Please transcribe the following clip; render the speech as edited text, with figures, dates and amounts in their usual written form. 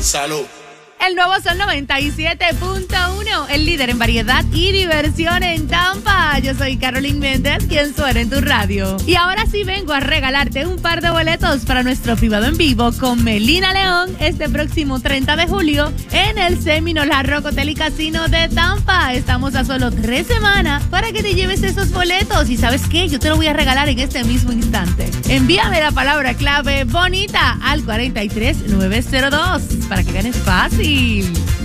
Salud. El nuevo Sol 97.1, el líder en variedad y diversión en Tampa. Yo soy Carolyn Méndez, quien suena en tu radio. Y ahora sí vengo a regalarte un par de boletos para nuestro privado en vivo con Melina León este próximo 30 de julio en el Seminole Hard Rock Hotel y Casino de Tampa. Estamos a solo 3 semanas para que te lleves esos boletos. Y ¿sabes qué? Yo te lo voy a regalar en este mismo instante. Envíame la palabra clave bonita al 43902 para que ganes fácil.